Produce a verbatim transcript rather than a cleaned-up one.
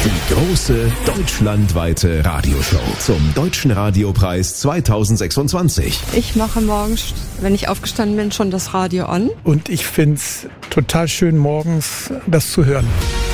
Die große deutschlandweite Radioshow zum Deutschen Radiopreis zweitausendsechsundzwanzig. Ich mache morgens, wenn ich aufgestanden bin, schon das Radio an. Und ich find's total schön, morgens das zu hören.